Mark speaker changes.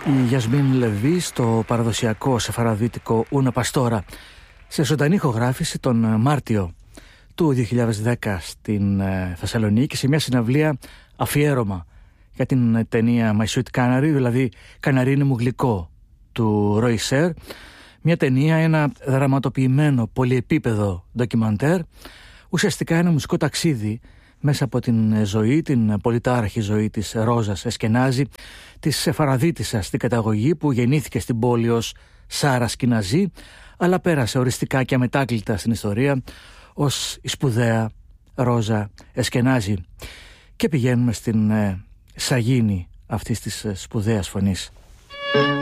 Speaker 1: Η Γιασμίν Λεβί στο παραδοσιακό σεφαραδίτικο Ούνα Παστόρα, σε ζωντανή ηχογράφηση τον Μάρτιο του 2010 στην Θεσσαλονίκη, σε μια συναυλία αφιέρωμα για την ταινία My Sweet Canary, δηλαδή «Καναρίνι μου γλυκό» του Roy Ser. Μια ταινία, ένα δραματοποιημένο πολυεπίπεδο ντοκιμαντέρ, ουσιαστικά ένα μουσικό ταξίδι μέσα από την ζωή, την πολυτάραχη ζωή της Ρόζας Εσκενάζη, της Σεφαραδίτισσας στην καταγωγή, που γεννήθηκε στην πόλη ως Σάρα Σκιναζή, αλλά πέρασε οριστικά και αμετάκλητα στην ιστορία ως η σπουδαία Ρόζα Εσκενάζη. Και πηγαίνουμε στην σαγίνη αυτής της σπουδαίας φωνής.